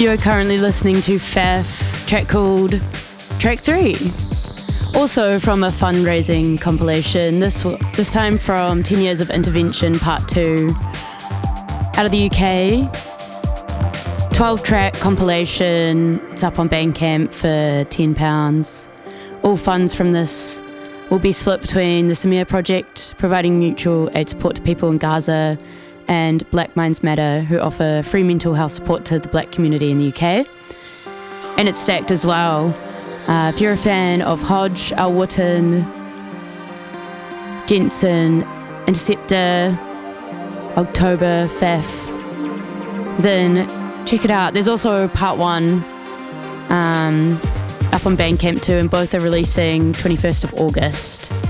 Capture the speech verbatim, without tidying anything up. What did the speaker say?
You are currently listening to Faff, track called Track three. Also from a fundraising compilation, this this time from ten Years of Intervention Part two. Out of the U K, twelve track compilation. It's up on Bandcamp for ten pounds. All funds from this will be split between the Samir Project, providing mutual aid support to people in Gaza, and Black Minds Matter, who offer free mental health support to the black community in the U K. And it's stacked as well. Uh, if you're a fan of Hodge, Al Wooten, Jensen, Interceptor, October, Faff, then check it out. There's also part one um, up on Bandcamp too, and both are releasing twenty-first of August.